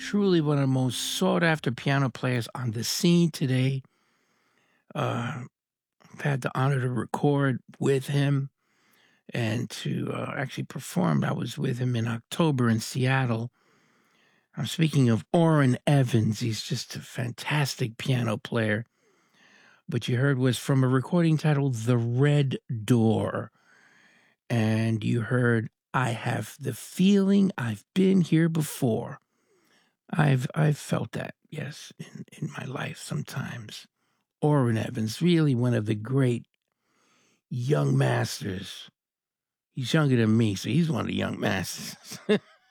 truly one of the most sought-after piano players on the scene today. I've had the honor to record with him and to actually perform. I was with him in October in Seattle. I'm speaking of Orrin Evans. He's just a fantastic piano player. What you heard was from a recording titled The Red Door. And you heard, I Have the Feeling I've Been Here Before. I've felt that, yes, in my life sometimes. Orrin Evans, really one of the great young masters. He's younger than me, so he's one of the young masters.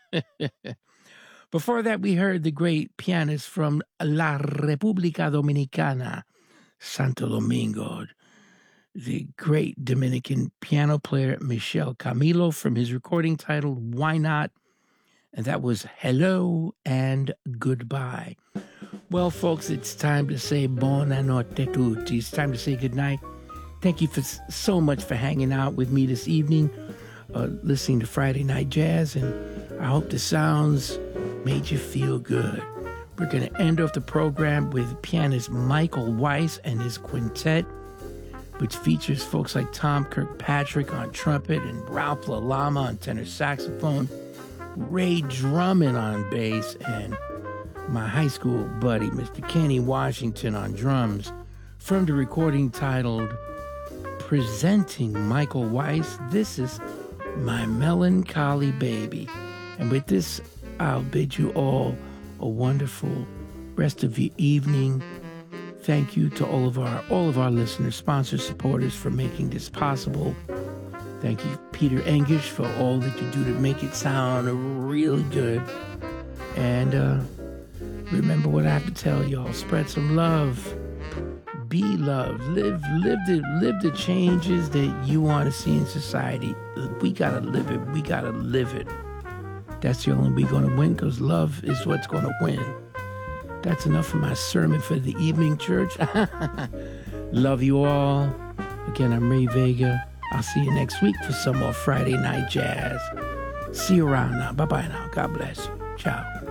Before that, we heard the great pianist from La República Dominicana, Santo Domingo, the great Dominican piano player Michel Camilo from his recording titled Why Not? And that was Hello and Goodbye. Well, folks, it's time to say buonanotte tutti. It's time to say goodnight. Thank you so much for hanging out with me this evening, listening to Friday Night Jazz, and I hope the sounds made you feel good. We're going to end off the program with pianist Michael Weiss and his quintet, which features folks like Tom Kirkpatrick on trumpet and Ralph LaLama on tenor saxophone, Ray Drummond on bass, and my high school buddy, Mr. Kenny Washington on drums, from the recording titled Presenting Michael Weiss. This is My Melancholy Baby. And with this, I'll bid you all a wonderful rest of your evening. Thank you to all of our listeners, sponsors, supporters for making this possible. Thank you, Peter Engish, for all that you do to make it sound really good. And remember what I have to tell y'all. Spread some love. Be loved. Live the changes that you want to see in society. We gotta live it. We gotta live it. That's the only way we're gonna win, because love is what's gonna win. That's enough for my sermon for the evening, church. Love you all. Again, I'm Ray Vega. I'll see you next week for some more Friday Night Jazz. See you around now. Bye-bye now. God bless you. Ciao.